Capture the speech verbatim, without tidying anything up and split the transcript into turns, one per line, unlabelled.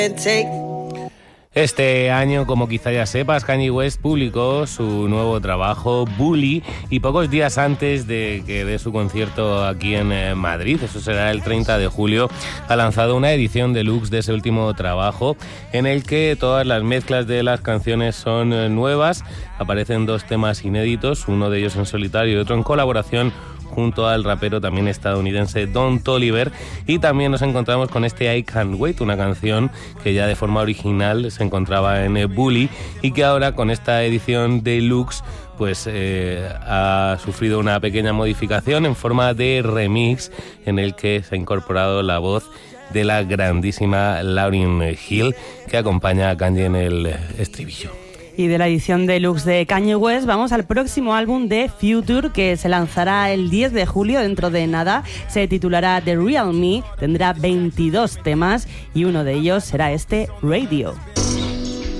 Este año, como quizá ya sepas, Kanye West publicó su nuevo trabajo, Bully, y pocos días antes de que dé su concierto aquí en eh, Madrid, eso será el treinta de julio, ha lanzado una edición deluxe de ese último trabajo en el que todas las mezclas de las canciones son eh, nuevas. Aparecen dos temas inéditos, uno de ellos en solitario y otro en colaboración junto al rapero también estadounidense Don Toliver, y también nos encontramos con este I Can't Wait, una canción que ya de forma original se encontraba en Bully y que ahora con esta edición deluxe pues eh, ha sufrido una pequeña modificación en forma de remix en el que se ha incorporado la voz de la grandísima Lauryn Hill, que acompaña a Kanye en el estribillo.
Y de la edición deluxe de Kanye West vamos al próximo álbum de Future, que se lanzará el diez de julio, dentro de nada. Se titulará The Real Me, tendrá veintidós temas y uno de ellos será este, Radio.